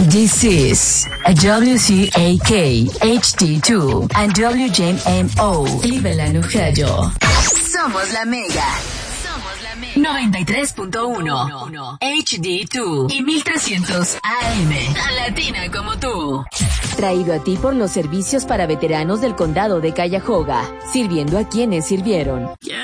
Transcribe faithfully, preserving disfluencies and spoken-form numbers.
This is a W C A K H D two and W J M O Cleveland, Ohio. Somos la Mega. Somos la Mega. noventa y tres punto uno H D dos y mil trescientos A M. Tan latina como tú. Traído a ti por los servicios para veteranos del condado de Cuyahoga, sirviendo a quienes sirvieron. Yeah.